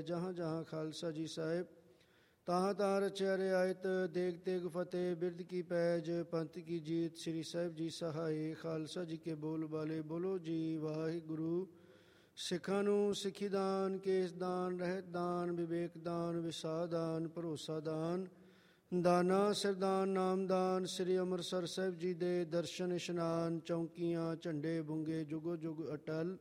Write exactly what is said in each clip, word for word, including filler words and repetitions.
ਹੈ। ਜਹਾਂ ਜਹਾਂ ਖਾਲਸਾ ਜੀ ਸਾਹਿਬ, ਤਹਾਂ ਤਹਾਂ ਰਚਿਆ ਰਿਆਇਤ। ਦੇਗ ਤੇਗ ਫਤਿਹ, ਬਿਰਦ ਕੀ ਪੈਜ, ਪੰਥ ਕੀ ਜੀਤ। ਸ੍ਰੀ ਸਾਹਿਬ ਜੀ ਸਹਾਏ, ਖਾਲਸਾ ਜੀ ਕੇ ਬੋਲ ਬਾਲੇ। ਬੋਲੋ ਜੀ ਵਾਹਿਗੁਰੂ। ਸਿੱਖਾਂ ਨੂੰ ਸਿੱਖੀ ਦਾਨ, ਕੇਸ ਦਾਨ, ਰਹਿਤ ਦਾਨ, ਵਿਵੇਕ ਦਾਨ, ਵਿਸਾਹ ਦਾਨ, ਭਰੋਸਾ ਦਾਨ, ਦਾਨਾ ਸਿਰਦਾਨ, ਨਾਮਦਾਨ। ਸ੍ਰੀ ਅੰਮ੍ਰਿਤਸਰ ਸਾਹਿਬ ਜੀ ਦੇ ਦਰਸ਼ਨ ਇਸ਼ਨਾਨ, ਚੌਂਕੀਆਂ, ਝੰਡੇ ਬੁੰਗੇ, ਜੁਗੋ ਜੁਗ ਅਟਲ।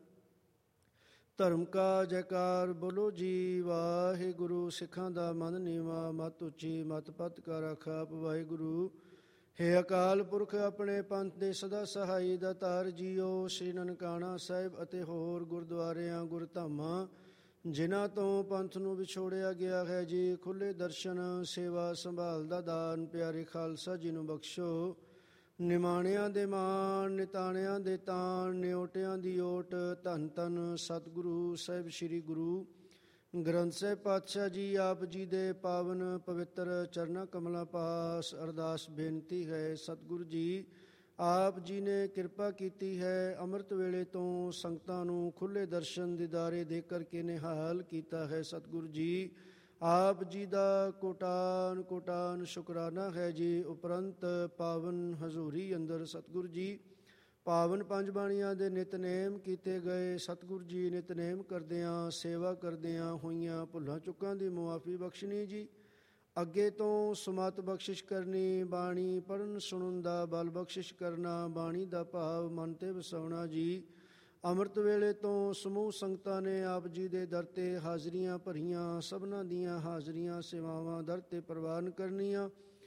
ਧਰਮ ਕਾ ਜੈਕਾਰ, ਬੋਲੋ ਜੀ ਵਾਹਿਗੁਰੂ। ਸਿੱਖਾਂ ਦਾ ਮਨ ਨੀਵਾਂ, ਮੱਤ ਉੱਚੀ, ਮੱਤ ਪੱਤ ਕਾ ਰਾਖਾ ਵਾਹਿਗੁਰੂ। ਹੇ ਅਕਾਲ ਪੁਰਖ, ਆਪਣੇ ਪੰਥ ਦੇ ਸਦਾ ਸਹਾਈ ਦਾਤਾਰ ਜੀਓ। ਸ੍ਰੀ ਨਨਕਾਣਾ ਸਾਹਿਬ ਅਤੇ ਹੋਰ ਗੁਰਦੁਆਰਿਆਂ, ਗੁਰਧਾਮਾਂ ਜਿਨ੍ਹਾਂ ਤੋਂ ਪੰਥ ਨੂੰ ਵਿਛੋੜਿਆ ਗਿਆ ਹੈ ਜੀ, ਖੁੱਲ੍ਹੇ ਦਰਸ਼ਨ, ਸੇਵਾ ਸੰਭਾਲ ਦਾ ਦਾਨ ਪਿਆਰੇ ਖਾਲਸਾ ਜੀ ਨੂੰ ਬਖਸ਼ੋ। ਨਿਮਾਣਿਆਂ ਦੇ ਮਾਣ, ਨਿਤਾਣਿਆਂ ਦੇ ਤਾਣ, ਨਿਓਟਿਆਂ ਦੀ ਓਟ। ਧੰਨ ਧੰਨ ਸਤਿਗੁਰੂ ਸਾਹਿਬ ਸ੍ਰੀ ਗੁਰੂ ਗ੍ਰੰਥ ਸਾਹਿਬ ਪਾਤਸ਼ਾਹ ਜੀ ਆਪ ਜੀ ਦੇ ਪਾਵਨ ਪਵਿੱਤਰ ਚਰਨਾਂ ਕਮਲਾਂ ਪਾਸ ਅਰਦਾਸ ਬੇਨਤੀ ਹੈ। ਸਤਿਗੁਰੂ ਜੀ ਆਪ ਜੀ ਨੇ ਕਿਰਪਾ ਕੀਤੀ ਹੈ, ਅੰਮ੍ਰਿਤ ਵੇਲੇ ਤੋਂ ਸੰਗਤਾਂ ਨੂੰ ਖੁੱਲ੍ਹੇ ਦਰਸ਼ਨ ਦੀਦਾਰੇ ਦੇ ਕਰਕੇ ਨਿਹਾਲ ਕੀਤਾ ਹੈ। ਸਤਿਗੁਰੂ ਜੀ ਆਪ ਜੀ ਦਾ ਕੋਟਾਨ ਕੋਟਾਨ ਸ਼ੁਕਰਾਨਾ ਹੈ ਜੀ। ਉਪਰੰਤ ਪਾਵਨ ਹਜ਼ੂਰੀ ਅੰਦਰ ਸਤਿਗੁਰੂ ਜੀ ਪਾਵਨ ਪੰਜ ਬਾਣੀਆਂ ਦੇ ਨਿਤਨੇਮ ਕੀਤੇ ਗਏ। ਸਤਿਗੁਰੂ ਜੀ ਨਿਤਨੇਮ ਕਰਦਿਆਂ, ਸੇਵਾ ਕਰਦਿਆਂ ਹੋਈਆਂ ਭੁੱਲਾਂ ਚੁੱਕਾਂ ਦੀ ਮੁਆਫੀ ਬਖਸ਼ਣੀ ਜੀ। ਅੱਗੇ ਤੋਂ ਸੁਮਤ ਬਖਸ਼ਿਸ਼ ਕਰਨੀ, ਬਾਣੀ ਪੜ੍ਹਨ ਸੁਣਨ ਦਾ ਬਲ ਬਖਸ਼ਿਸ਼ ਕਰਨਾ, ਬਾਣੀ ਦਾ ਭਾਵ ਮਨ 'ਤੇ ਵਸਾਉਣਾ ਜੀ। ਅੰਮ੍ਰਿਤ ਵੇਲੇ ਤੋਂ ਸਮੂਹ ਸੰਗਤਾਂ ਨੇ ਆਪ ਜੀ ਦੇ ਦਰ 'ਤੇ ਹਾਜ਼ਰੀਆਂ ਭਰੀਆਂ। ਸਭਨਾਂ ਦੀਆਂ ਹਾਜ਼ਰੀਆਂ ਸੇਵਾਵਾਂ ਦਰ 'ਤੇ ਪ੍ਰਵਾਨ ਕਰਨੀਆਂ।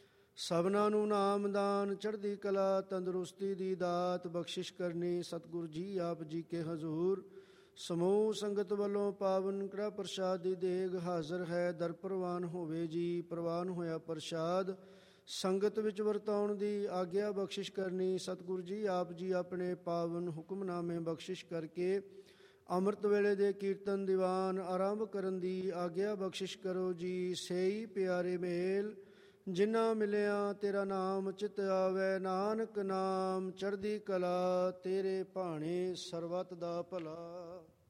ਸਭਨਾਂ ਨੂੰ ਨਾਮਦਾਨ, ਚੜ੍ਹਦੀ ਕਲਾ, ਤੰਦਰੁਸਤੀ ਦੀ ਦਾਤ ਬਖਸ਼ਿਸ਼ ਕਰਨੀ। ਸਤਿਗੁਰੂ ਜੀ ਆਪ ਜੀ ਕੇ ਹਜ਼ੂਰ ਸਮੂਹ ਸੰਗਤ ਵੱਲੋਂ ਪਾਵਨ ਕੜਾ ਪ੍ਰਸ਼ਾਦ ਦੀ ਦੇਗ ਹਾਜ਼ਰ ਹੈ। ਦਰ ਪ੍ਰਵਾਨ ਹੋਵੇ ਜੀ। ਪ੍ਰਵਾਨ ਹੋਇਆ ਪ੍ਰਸ਼ਾਦ ਸੰਗਤ ਵਿੱਚ ਵਰਤਾਉਣ ਦੀ ਆਗਿਆ ਬਖਸ਼ਿਸ਼ ਕਰਨੀ। ਸਤਿਗੁਰੂ ਜੀ ਆਪ ਜੀ ਆਪਣੇ ਪਾਵਨ ਹੁਕਮਨਾਮੇ ਬਖਸ਼ਿਸ਼ ਕਰਕੇ ਅੰਮ੍ਰਿਤ ਵੇਲੇ ਦੇ ਕੀਰਤਨ ਦੀਵਾਨ ਆਰੰਭ ਕਰਨ ਦੀ ਆਗਿਆ ਬਖਸ਼ਿਸ਼ ਕਰੋ ਜੀ। ਸੇਈ ਪਿਆਰੇ ਮੇਲ ਜਿਨ੍ਹਾਂ ਮਿਲਿਆ ਤੇਰਾ ਨਾਮ ਚਿਤ ਆਵੈ। ਨਾਨਕ ਨਾਮ ਚੜ੍ਹਦੀ ਕਲਾ, ਤੇਰੇ ਭਾਣੇ ਸਰਬੱਤ ਦਾ ਭਲਾ।